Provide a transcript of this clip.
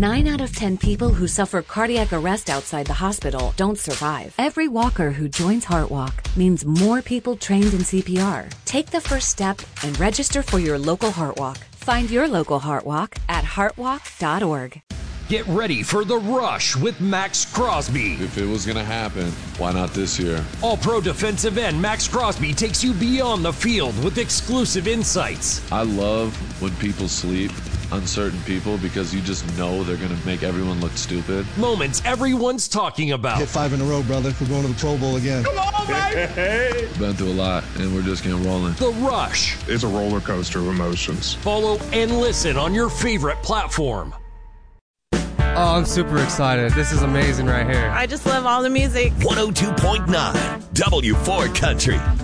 9 out of 10 people who suffer cardiac arrest outside the hospital don't survive. Every walker who joins HeartWalk means more people trained in CPR. Take the first step and register for your local HeartWalk. Find your local HeartWalk at heartwalk.org. Get ready for The Rush with Max Crosby. If it was going to happen, why not this year? All-pro defensive end Max Crosby takes you beyond the field with exclusive insights. I love when people sleep, uncertain people, because you just know they're going to make everyone look stupid. Moments everyone's talking about. Hit 5 in a row, brother. We're going to the Pro Bowl again. Come on, baby! Been through a lot, and we're just getting rolling. The Rush. It's a roller coaster of emotions. Follow and listen on your favorite platform. Oh, I'm super excited. This is amazing right here. I just love all the music. 102.9 W4 Country.